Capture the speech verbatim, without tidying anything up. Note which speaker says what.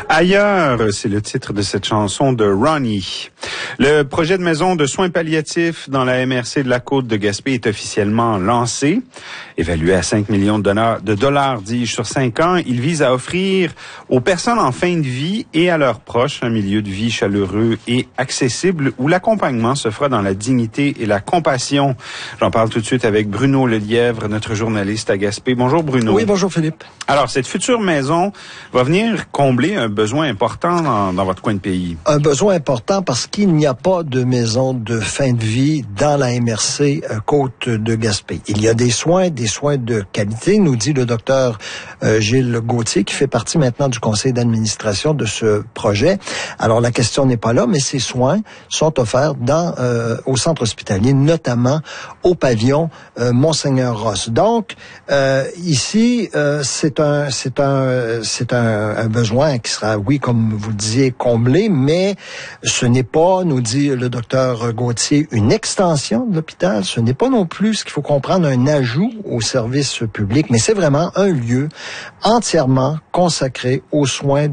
Speaker 1: Ailleurs, c'est le titre de cette chanson de Ronnie. Le projet de maison de soins palliatifs dans la M R C de la Côte de Gaspé est officiellement lancé. Évalué à cinq millions de dollars, de dollars, dis-je, sur cinq ans, il vise à offrir aux personnes en fin de vie et à leurs proches un milieu de vie chaleureux et accessible où l'accompagnement se fera dans la dignité et la compassion. J'en parle tout de suite avec Bruno Lelièvre, notre journaliste à Gaspé. Bonjour Bruno.
Speaker 2: Oui, bonjour Philippe.
Speaker 1: Alors, cette future maison va venir combler un besoin important dans, dans votre coin de pays.
Speaker 2: Un besoin important parce qu'il n'y a pas de maison de fin de vie dans la M R C euh, Côte de Gaspé. Il y a des soins, des soins de qualité, nous dit le docteur euh, Gilles Gauthier, qui fait partie maintenant du conseil d'administration de ce projet. Alors, la question n'est pas là, mais ces soins sont offerts dans euh, au centre hospitalier, notamment au pavillon euh, Monseigneur Ross. Donc, euh, ici, euh, c'est un, c'est un, c'est un, un besoin qui sera, oui, comme vous le disiez, comblé, mais ce n'est pas, nous dit le docteur Gauthier, une extension de l'hôpital. Ce n'est pas non plus, ce qu'il faut comprendre, un ajout au service public, mais c'est vraiment un lieu entièrement consacré aux soins